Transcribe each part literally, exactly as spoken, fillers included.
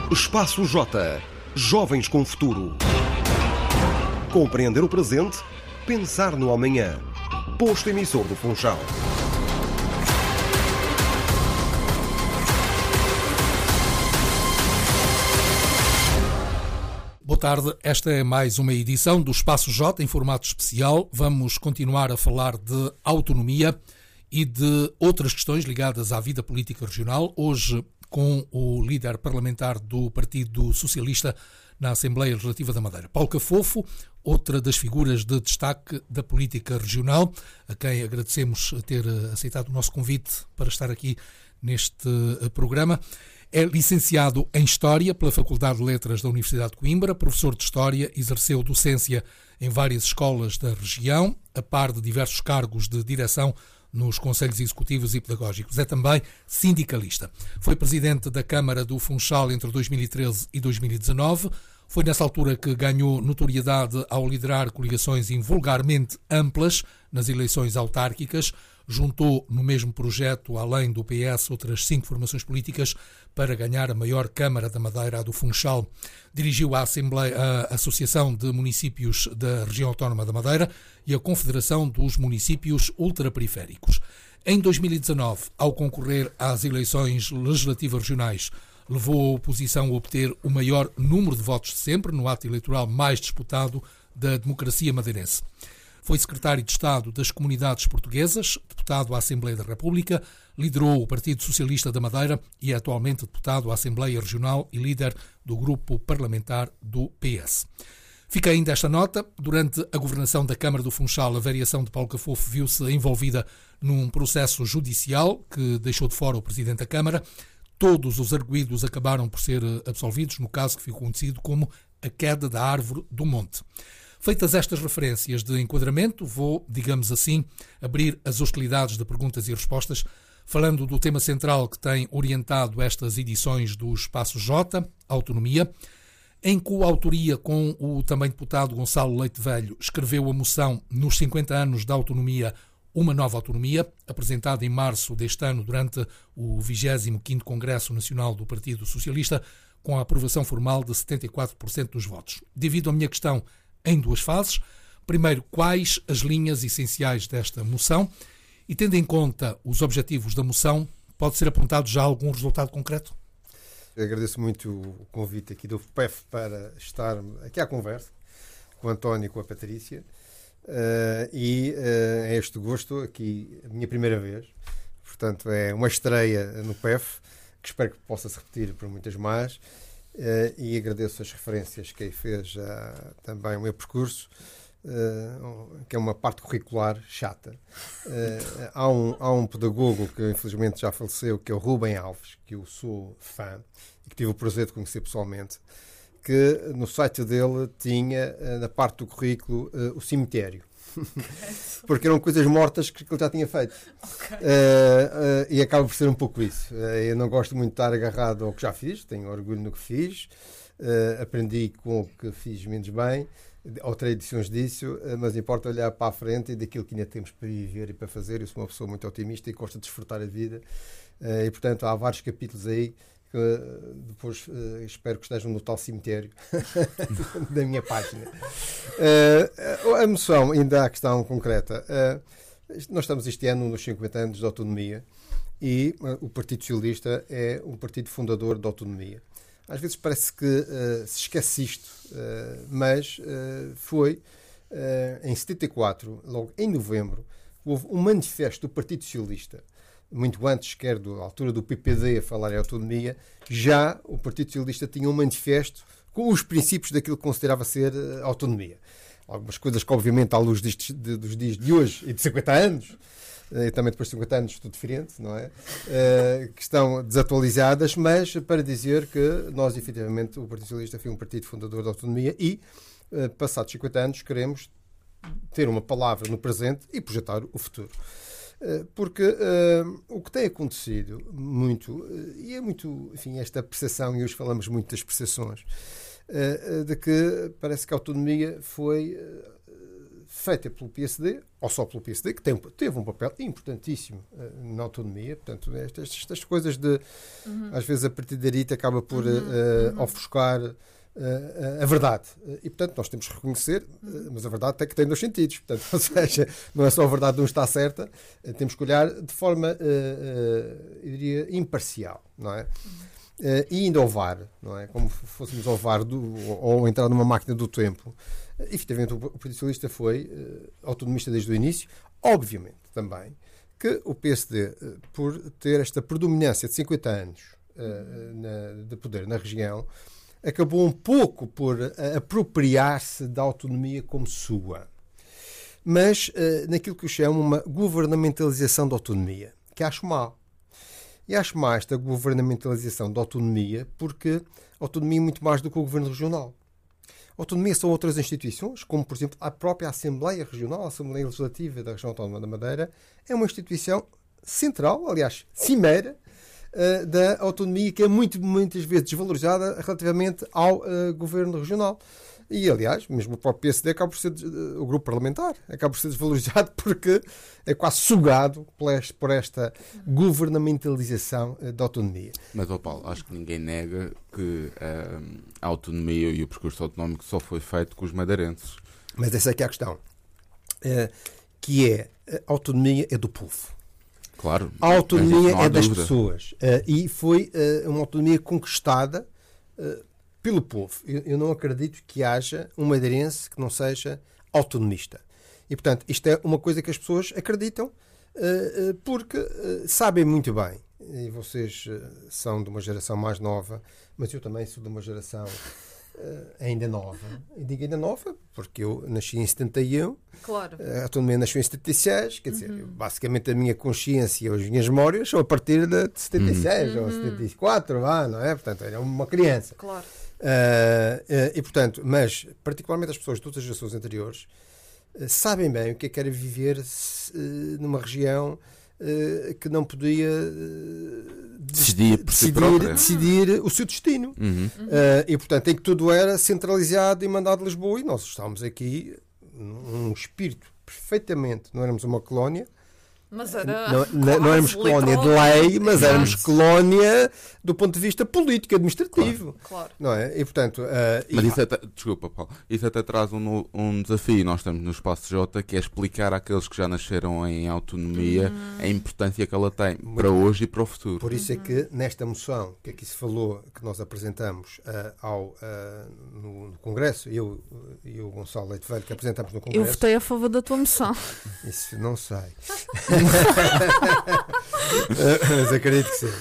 Espaço J. Jovens com futuro. Compreender o presente, pensar no amanhã. Posto emissor do Funchal. Boa tarde, esta é mais uma edição do Espaço J em formato especial. Vamos continuar a falar de autonomia e de outras questões ligadas à vida política regional. Hoje com o líder parlamentar do Partido Socialista na Assembleia Legislativa da Madeira, Paulo Cafofo, outra das figuras de destaque da política regional, a quem agradecemos ter aceitado o nosso convite para estar aqui neste programa. É licenciado em História pela Faculdade de Letras da Universidade de Coimbra, professor de História, exerceu docência em várias escolas da região, a par de diversos cargos de direção nos conselhos executivos e pedagógicos. É também sindicalista. Foi presidente da Câmara do Funchal entre dois mil e treze e dois mil e dezanove. Foi nessa altura que ganhou notoriedade ao liderar coligações invulgarmente amplas nas eleições autárquicas. Juntou no mesmo projeto, além do P S, outras cinco formações políticas para ganhar a maior Câmara da Madeira, a do Funchal. Dirigiu a, Assembleia, a Associação de Municípios da Região Autónoma da Madeira e a Confederação dos Municípios Ultraperiféricos. Em dois mil e dezanove, ao concorrer às eleições legislativas regionais, levou a oposição a obter o maior número de votos de sempre no ato eleitoral mais disputado da democracia madeirense. Foi secretário de Estado das Comunidades Portuguesas, deputado à Assembleia da República, liderou o Partido Socialista da Madeira e é atualmente deputado à Assembleia Regional e líder do grupo parlamentar do P S. Fica ainda esta nota: durante a governação da Câmara do Funchal, a variação de Paulo Cafofo viu-se envolvida num processo judicial que deixou de fora o Presidente da Câmara. Todos os arguidos acabaram por ser absolvidos, no caso que ficou conhecido como a queda da árvore do monte. Feitas estas referências de enquadramento, vou, digamos assim, abrir as hostilidades de perguntas e respostas, falando do tema central que tem orientado estas edições do Espaço J, autonomia. Em coautoria com o também deputado Gonçalo Leite Velho, escreveu a moção Nos cinquenta anos da autonomia, uma nova autonomia, apresentada em março deste ano durante o vigésimo quinto Congresso Nacional do Partido Socialista, com a aprovação formal de setenta e quatro por cento dos votos. Devido à minha questão em duas fases. Primeiro, quais as linhas essenciais desta moção? E tendo em conta os objetivos da moção, pode ser apontado já algum resultado concreto? Eu agradeço muito o convite aqui do P E F para estar aqui à conversa com o António e com a Patrícia. Uh, e uh, é este gosto aqui, a minha primeira vez. Portanto, é uma estreia no P E F, que espero que possa se repetir por muitas mais. Uh, e agradeço as referências que aí fez uh, também o meu percurso, uh, que é uma parte curricular chata. Uh, há, um, há um pedagogo que infelizmente já faleceu, que é o Rubem Alves, que eu sou fã e que tive o prazer de conhecer pessoalmente, que no site dele tinha, uh, na parte do currículo, uh, o cemitério. Porque eram coisas mortas que ele já tinha feito. Okay. Uh, uh, e acaba por ser um pouco isso. Uh, eu não gosto muito de estar agarrado ao que já fiz, tenho orgulho no que fiz, uh, aprendi com o que fiz menos bem, ou terei edições disso, uh, mas importa olhar para a frente e daquilo que ainda temos para viver e para fazer. Eu sou uma pessoa muito otimista e gosto de desfrutar a vida, uh, e portanto há vários capítulos aí que uh, depois uh, espero que estejam no tal cemitério da minha página. Uh, a moção, ainda há a questão concreta. Uh, nós estamos este ano nos cinquenta anos de autonomia e uh, o Partido Socialista é um partido fundador da autonomia. Às vezes parece que uh, se esquece isto, uh, mas uh, foi uh, em setenta e quatro, logo em novembro, houve um manifesto do Partido Socialista, muito antes, quer da altura do P P D a falar em autonomia, já o Partido Socialista tinha um manifesto com os princípios daquilo que considerava ser uh, autonomia. Algumas coisas que, obviamente, à luz destes, de, dos dias de hoje e de cinquenta anos, uh, e também depois de cinquenta anos, tudo diferente, não é? Uh, que estão desatualizadas, mas para dizer que nós, efetivamente, o Partido Socialista foi um partido fundador da autonomia e, uh, passados cinquenta anos, queremos ter uma palavra no presente e projetar o futuro. Porque uh, o que tem acontecido muito, uh, e é muito, enfim, esta percepção, e hoje falamos muito das percepções, uh, uh, de que parece que a autonomia foi, uh, feita pelo P S D, ou só pelo P S D, que tem, teve um papel importantíssimo uh, na autonomia. Portanto, estas, estas coisas de, uhum. às vezes, a partidarita acaba por uh, uh, uhum. ofuscar uh, uh, a verdade. E, portanto, nós temos que reconhecer, uh, mas a verdade tem que ter dois sentidos. Portanto, ou seja, não é só a verdade de um está certa, uh, temos que olhar de forma, uh, uh, eu diria, imparcial, não é? Uhum. Uh, e ainda ao V A R, não é? Como fôssemos ao V A R do, ou, ou entrar numa máquina do tempo. Uh, efetivamente, o, o Partido Socialista foi uh, autonomista desde o início. Obviamente, também, que o P S D, uh, por ter esta predominância de cinquenta anos uh, na, de poder na região, acabou um pouco por uh, apropriar-se da autonomia como sua. Mas uh, naquilo que eu chamo uma governamentalização da autonomia, que acho mal. E acho mais esta governamentalização da autonomia porque a autonomia é muito mais do que o governo regional. A autonomia são outras instituições, como, por exemplo, a própria Assembleia Regional, a Assembleia Legislativa da Região Autónoma da Madeira, é uma instituição central, aliás, cimeira, uh, da autonomia, que é muito, muitas vezes desvalorizada relativamente ao uh, governo regional. E, aliás, mesmo o próprio P S D acaba por ser, o grupo parlamentar, acaba por ser desvalorizado porque é quase sugado por esta governamentalização da autonomia. Mas, ó Paulo, acho que ninguém nega que uh, a autonomia e o percurso autonómico só foi feito com os madeirenses. Mas essa é que é a questão, uh, que é, a autonomia é do povo. Claro. A autonomia é das dúvida. pessoas. Uh, e foi uh, uma autonomia conquistada uh, pelo povo. Eu, eu não acredito que haja um madeirense que não seja autonomista. E, portanto, isto é uma coisa que as pessoas acreditam uh, uh, porque uh, sabem muito bem. E vocês uh, são de uma geração mais nova, mas eu também sou de uma geração uh, ainda nova. E digo ainda nova porque eu nasci em setenta e um. Claro. A autonomia nasceu em setenta e seis. Quer dizer, uhum. basicamente a minha consciência e as minhas memórias são a partir de setenta e seis uhum. ou setenta e quatro, ah, não é? Portanto, era uma criança. Claro. Uh, uh, e portanto, mas particularmente as pessoas de todas as gerações anteriores uh, sabem bem o que é que era viver uh, numa região uh, que não podia uh, decidir, por si decidir, decidir o seu destino. Uhum. Uh, e portanto, em que tudo era centralizado e mandado de Lisboa, e nós estávamos aqui num espírito perfeitamente, não éramos uma colónia. Mas era não, não, não éramos colónia de lei, mas éramos colónia do ponto de vista político, administrativo. Claro. Não é? E, portanto, uh, mas e... isso até, desculpa, Paulo, isso até traz um, um desafio. Nós estamos no Espaço J, que é explicar àqueles que já nasceram em autonomia hum. a importância que ela tem Muito para bem. hoje e para o futuro. Por isso é que nesta moção que aqui se falou, que nós apresentamos uh, ao, uh, no, no Congresso, eu e o Gonçalo Leite Velho, que apresentamos no Congresso. Eu votei a favor da tua moção. Isso não sei. Mas acredito que sim. Uh,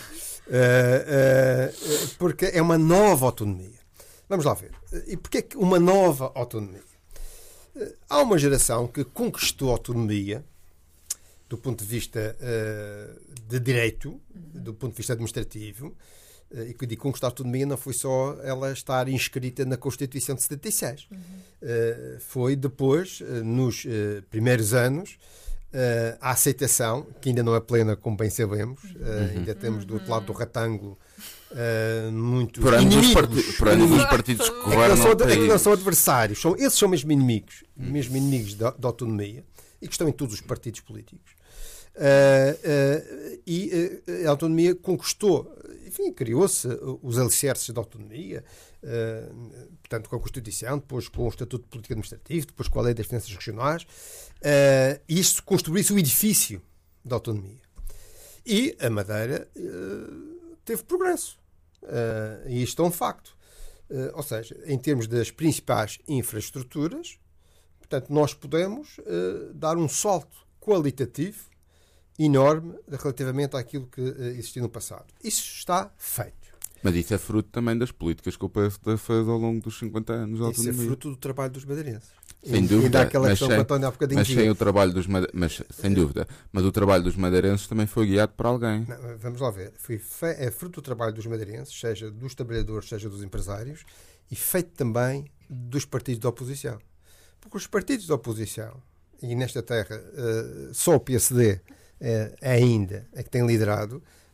uh, porque é uma nova autonomia. Vamos lá ver. E porquê que uma nova autonomia? Uh, há uma geração que conquistou a autonomia do ponto de vista uh, de direito, do ponto de vista administrativo, uh, e que eu digo conquistar a autonomia não foi só ela estar inscrita na Constituição de setenta e seis. Uhum. Uh, foi depois, uh, nos uh, primeiros anos, Uh, a aceitação, que ainda não é plena, como bem sabemos, uh, uhum. ainda temos do outro lado do retângulo uh, muitos por inimigos. Part... Por ambos os partidos que governam. É que, é que não são adversários, são, esses são mesmo inimigos, uhum. mesmo inimigos da, da autonomia, e que estão em todos os partidos políticos. Uh, uh, e uh, a autonomia conquistou, enfim, criou-se os alicerces da autonomia, uh, portanto, com a Constituição, depois com o Estatuto de Política Administrativa, depois com a Lei das Finanças Regionais. Uh, isto construiu-se o edifício da autonomia. E a Madeira uh, teve progresso. Uh, e isto é um facto. Uh, ou seja, em termos das principais infraestruturas, portanto, nós podemos uh, dar um salto qualitativo enorme relativamente àquilo que uh, existiu no passado. Isso está feito. Mas isso é fruto também das políticas que o P S D fez ao longo dos cinquenta anos de autonomia. Isso é fruto do trabalho dos madeirenses. Sem dúvida, e daquela mas, questão sem, que o António há bocadinho mas sem o trabalho dos made... mas sem dúvida, mas o trabalho dos madeirenses também foi guiado por alguém. Não, vamos lá ver, foi fe... é fruto do trabalho dos madeirenses, seja dos trabalhadores, seja dos empresários, e feito também dos partidos da oposição. Porque os partidos da oposição, e nesta terra uh, só o P S D uh, ainda é que tem liderado,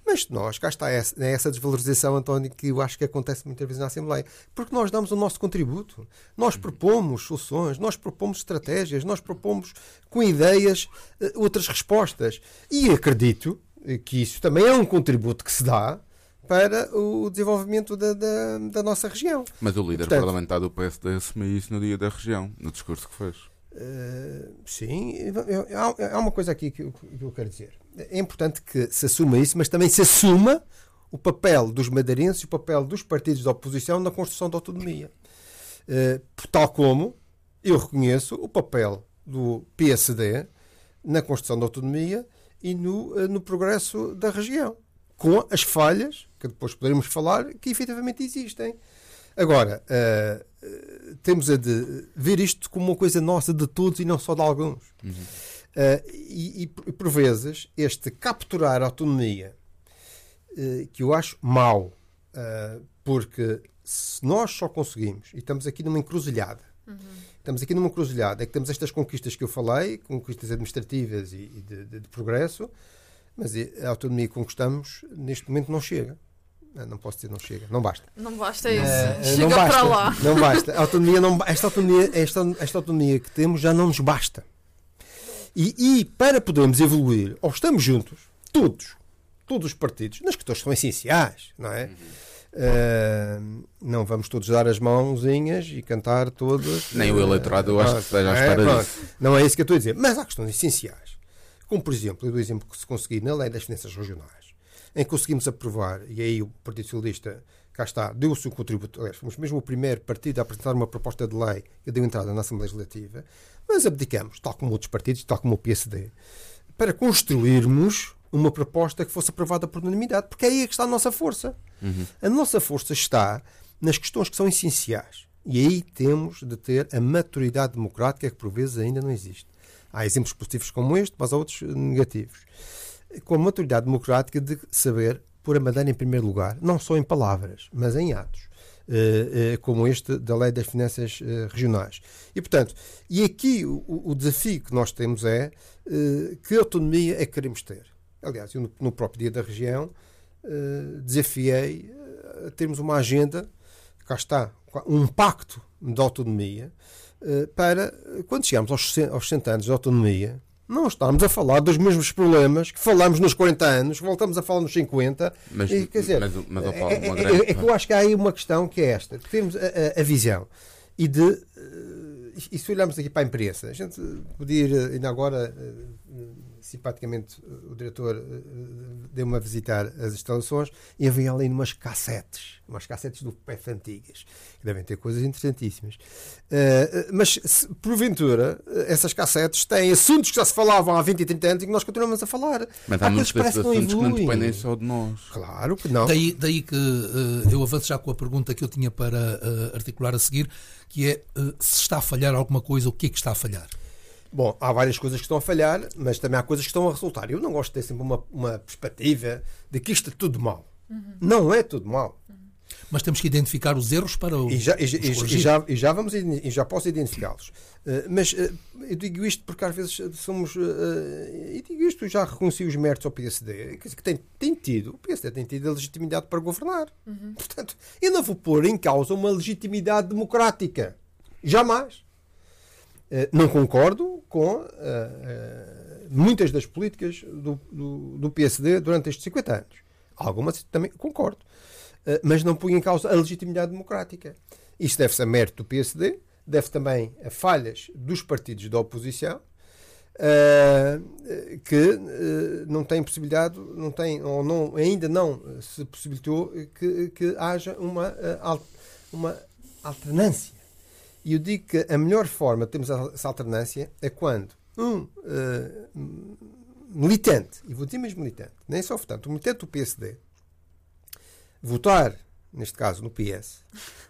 Mas nós, cá está essa, essa desvalorização, António, que eu acho que acontece muitas vezes na Assembleia. Porque nós damos o nosso contributo. Nós propomos soluções, nós propomos estratégias, nós propomos com ideias outras respostas. E acredito que isso também é um contributo que se dá para o desenvolvimento da, da, da nossa região. Mas o líder Portanto, parlamentar do P S D assumiu isso no dia da região, no discurso que fez. Uh, sim, há uma coisa aqui que eu, que eu quero dizer. É importante que se assuma isso, mas também se assuma o papel dos madeirenses e o papel dos partidos da oposição na construção da autonomia. Uh, tal como eu reconheço o papel do P S D na construção da autonomia e no, uh, no progresso da região, com as falhas, que depois poderemos falar, que efetivamente existem. Agora, uh, uh, temos a de ver isto como uma coisa nossa de todos e não só de alguns. Uhum. Uh, e, e, por vezes, este capturar a autonomia, uh, que eu acho mau, uh, porque se nós só conseguimos, e estamos aqui numa encruzilhada, uhum. estamos aqui numa encruzilhada, é que temos estas conquistas que eu falei, conquistas administrativas e, e de, de, de progresso, mas a autonomia que conquistamos, neste momento, não chega. Não posso dizer não chega, não basta. Não basta isso. Uh, chega não basta, para lá. Não basta. A autonomia não, esta, autonomia, esta, esta autonomia que temos já não nos basta. E, e para podermos evoluir, ou estamos juntos, todos, todos os partidos, nas questões são essenciais, não é? Uh, não vamos todos dar as mãozinhas e cantar todos. Nem o eleitorado, eu acho que esteja à espera é, disso. Não é isso que eu estou a dizer. Mas há questões essenciais. Como, por exemplo, eu dou o exemplo que se conseguir na Lei das Finanças Regionais, em que conseguimos aprovar, e aí o Partido Socialista, cá está, deu o seu contributo, aliás, fomos mesmo o primeiro partido a apresentar uma proposta de lei que deu entrada na Assembleia Legislativa, mas abdicamos, tal como outros partidos, tal como o P S D, para construirmos uma proposta que fosse aprovada por unanimidade, porque é aí que está a nossa força. Uhum. A nossa força está nas questões que são essenciais. E aí temos de ter a maturidade democrática que por vezes ainda não existe. Há exemplos positivos como este, mas há outros negativos. Com a maturidade democrática de saber pôr a Madeira em primeiro lugar, não só em palavras, mas em atos, uh, uh, como este da Lei das Finanças uh, Regionais. E, portanto, e aqui o, o desafio que nós temos é uh, que autonomia é que queremos ter. Aliás, eu no, no próprio dia da região uh, desafiei a termos uma agenda, cá está, um pacto de autonomia, uh, para, quando chegarmos aos, aos sessenta anos de autonomia, não estamos a falar dos mesmos problemas que falamos nos quarenta anos, voltamos a falar nos cinquenta. Mas, e, quer dizer, mas, mas, é, é, é, é que eu acho que há aí uma questão que é esta: que temos a, a, a visão e de. Uh, e se olharmos aqui para a imprensa, a gente podia ir, ainda agora, uh, simpaticamente, o diretor uh, deu-me a visitar as instalações e havia ali umas cassetes, umas cassetes do P F antigas, que devem ter coisas interessantíssimas. Uh, mas, se, porventura, essas cassetes têm assuntos que já se falavam há vinte e trinta anos e que nós continuamos a falar. Mas há, há muitos desses assuntos que não dependem só de nós. Claro que não. Daí, daí que uh, eu avanço já com a pergunta que eu tinha para uh, articular a seguir, que é uh, se está a falhar alguma coisa, o que é que está a falhar? Bom, há várias coisas que estão a falhar, mas também há coisas que estão a resultar. Eu não gosto de ter sempre uma, uma perspectiva de que isto é tudo mau. Uhum. Não é tudo mau. Uhum. Mas temos que identificar os erros para o. E já, e, e, e já, e já, vamos, e já posso identificá-los. Uh, mas uh, eu digo isto porque às vezes somos. Uh, e digo isto, já reconheci os méritos ao P S D, que tem, tem tido, o P S D tem tido a legitimidade para governar. Uhum. Portanto, eu não vou pôr em causa uma legitimidade democrática. Jamais. Uh, não concordo com uh, uh, muitas das políticas do, do, do P S D durante estes cinquenta anos. Algumas também concordo. Uh, mas não ponho em causa a legitimidade democrática. Isto deve-se a mérito do P S D, deve também a falhas dos partidos da oposição, uh, que uh, não têm possibilidade, não têm, ou não, ainda não se possibilitou que, que haja uma, uh, uma alternância. E eu digo que a melhor forma de termos essa alternância é quando um uh, militante, e vou dizer mesmo militante, nem só votante, um militante do P S D, votar, neste caso no P S,